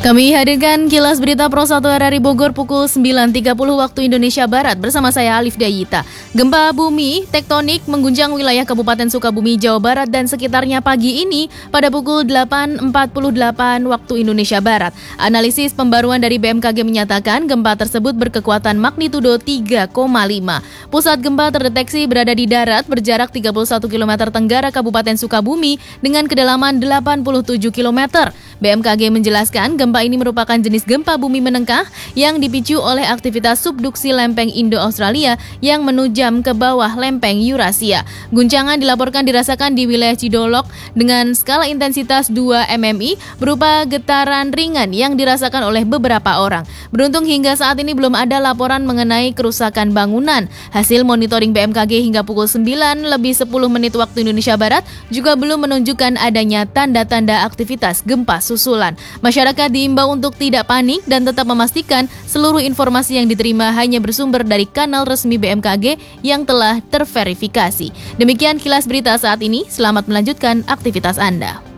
Kami hadirkan kilas berita Pro 1 RRI Bogor pukul 9.30 waktu Indonesia Barat bersama saya Alif Dayita. Gempa bumi tektonik mengguncang wilayah Kabupaten Sukabumi, Jawa Barat dan sekitarnya pagi ini pada pukul 8.48 waktu Indonesia Barat. Analisis pembaruan dari BMKG menyatakan gempa tersebut berkekuatan magnitudo 3,5. Pusat gempa terdeteksi berada di darat berjarak 31 km tenggara Kabupaten Sukabumi dengan kedalaman 87 km. BMKG menjelaskan gempa ini merupakan jenis gempa bumi menengah yang dipicu oleh aktivitas subduksi lempeng Indo-Australia yang menujam ke bawah lempeng Eurasia. Guncangan dilaporkan dirasakan di wilayah Cidolok dengan skala intensitas 2 mmi berupa getaran ringan yang dirasakan oleh beberapa orang. Beruntung hingga saat ini belum ada laporan mengenai kerusakan bangunan. Hasil monitoring BMKG hingga pukul 9.10 waktu Indonesia Barat juga belum menunjukkan adanya tanda-tanda aktivitas gempa susulan. Masyarakat diimbau untuk tidak panik dan tetap memastikan seluruh informasi yang diterima hanya bersumber dari kanal resmi BMKG yang telah terverifikasi. Demikian kilas berita saat ini, selamat melanjutkan aktivitas Anda.